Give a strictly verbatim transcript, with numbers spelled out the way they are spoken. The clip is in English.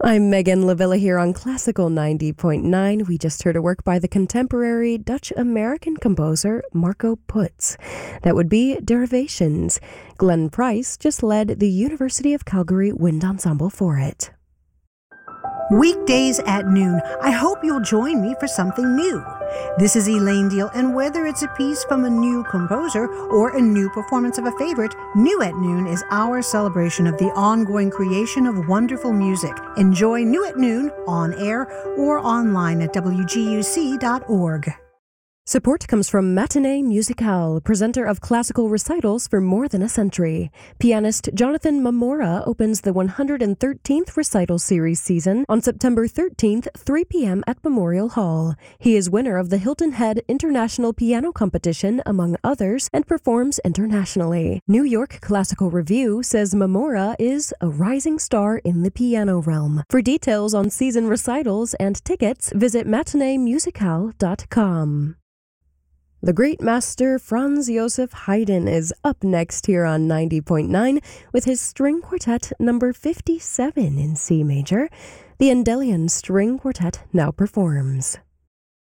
I'm Megan Lavilla here on Classical ninety point nine. We just heard a work by the contemporary Dutch-American composer Marco Puts. That would be Derivations. Glenn Price just led the University of Calgary Wind Ensemble for it. Weekdays at noon. I hope you'll join me for something new. This is Elaine Deal, and whether it's a piece from a new composer or a new performance of a favorite, New at Noon is our celebration of the ongoing creation of wonderful music. Enjoy New at Noon on air or online at w g u c dot org. Support comes from Matinee Musicale, presenter of classical recitals for more than a century. Pianist Jonathan Mamora opens the one hundred thirteenth recital series season on September thirteenth, three p.m. at Memorial Hall. He is winner of the Hilton Head International Piano Competition, among others, and performs internationally. New York Classical Review says Mamora is a rising star in the piano realm. For details on season recitals and tickets, visit matinee musicale dot com. The great master Franz Joseph Haydn is up next here on ninety point nine with his string quartet number fifty-seven in C major. The Endellion String Quartet now performs.